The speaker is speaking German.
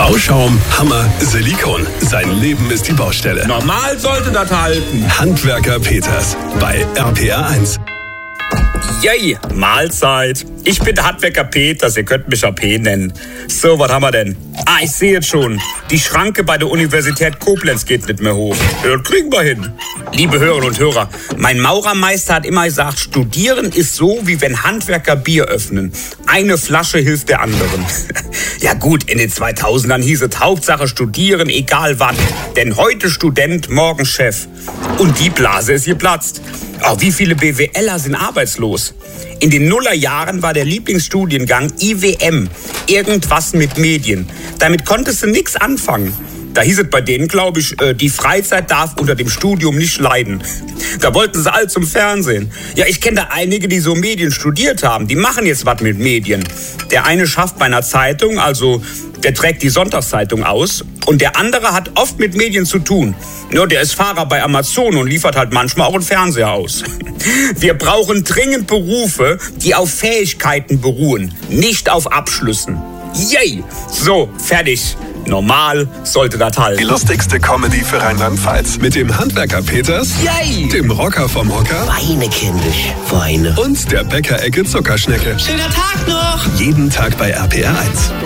Bauschaum, Hammer, Silikon. Sein Leben ist die Baustelle. Normal sollte das halten. Handwerker Peters bei RPR 1. Yay, Mahlzeit. Ich bin der Handwerker Peters, ihr könnt mich AP nennen. So, was haben wir denn? Ich sehe jetzt schon. Die Schranke bei der Universität Koblenz geht nicht mehr hoch. Ja, das kriegen wir hin. Liebe Hörerinnen und Hörer, mein Maurermeister hat immer gesagt, studieren ist so, wie wenn Handwerker Bier öffnen. Eine Flasche hilft der anderen. Ja gut, in den 2000ern hieß es Hauptsache studieren, egal wann. Denn heute Student, morgen Chef. Und die Blase ist geplatzt. Oh, wie viele BWLer sind arbeitslos? In den Nullerjahren war der Lieblingsstudiengang IWM, irgendwas mit Medien. Damit konntest du nichts anfangen. Da hieß es bei denen, glaube ich, die Freizeit darf unter dem Studium nicht leiden. Da wollten sie alle zum Fernsehen. Ja, ich kenne da einige, die so Medien studiert haben. Die machen jetzt was mit Medien. Der eine schafft bei einer Zeitung, also der trägt die Sonntagszeitung aus. Und der andere hat oft mit Medien zu tun. Ja, der ist Fahrer bei Amazon und liefert halt manchmal auch einen Fernseher aus. Wir brauchen dringend Berufe, die auf Fähigkeiten beruhen, nicht auf Abschlüssen. Yay! So, fertig. Normal sollte das halten. Die lustigste Comedy für Rheinland-Pfalz. Mit dem Handwerker Peters, Yay! Dem Rocker vom Hocker Weine, kindisch, Weine. und der Bäckerecke Zuckerschnecke. Schöner Tag noch! Jeden Tag bei RPR 1.